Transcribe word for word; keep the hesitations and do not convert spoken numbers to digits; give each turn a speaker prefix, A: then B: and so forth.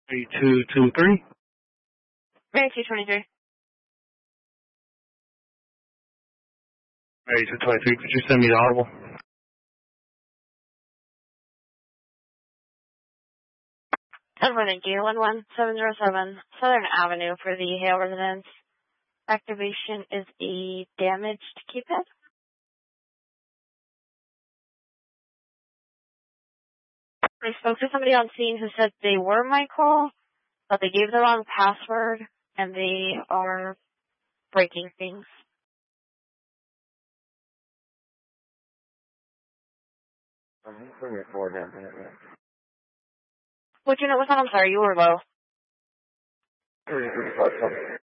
A: three two two three.
B: Mary two twenty-three.
A: Mary two twenty-three, could you send me the audible?
B: ten four, thank you. one one seven zero seven Southern Avenue for the Hale residence. Activation is a damaged keypad. I spoke to somebody on scene who said they were my call, but they gave the wrong password, and they are breaking things.
C: I'm putting your forward down.
B: What unit was that? I'm sorry, you were low.
C: three three five seven